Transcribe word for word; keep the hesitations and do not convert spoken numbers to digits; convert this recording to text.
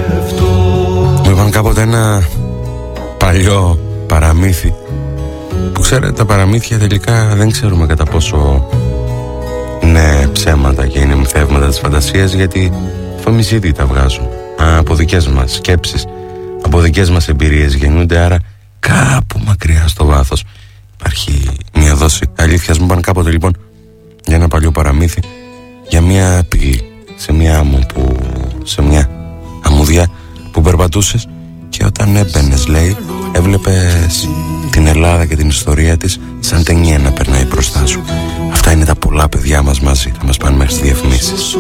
Μου είπαν κάποτε ένα παλιό παραμύθι, που ξέρετε, τα παραμύθια τελικά δεν ξέρουμε κατά πόσο είναι ψέματα και είναι μυθεύματα της φαντασίας, γιατί φωμιζίδι τα βγάζουν από δικές μας σκέψεις, από δικές μας εμπειρίες γεννούνται, άρα κάπου μακριά στο βάθος υπάρχει μια δόση αλήθειας. Μου είπαν κάποτε λοιπόν για ένα παλιό παραμύθι, για μια πύλη σε μια άμμο που, σε μια αμμουδιά που περπατούσες, και όταν έμπαινες, λέει, έβλεπες την Ελλάδα και την ιστορία της σαν ταινία να περνάει μπροστά σου. Αυτά είναι τα πολλά παιδιά μας μαζί. Θα μας πάνε μέχρι τις διαφημίσεις.